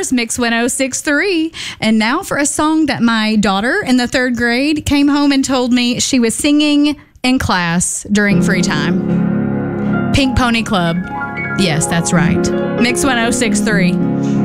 course, Mix 1063. And now for a song that my daughter in the 3rd grade came home and told me she was singing in class during free time. Pink Pony Club. Yes, that's right. Mix 1063.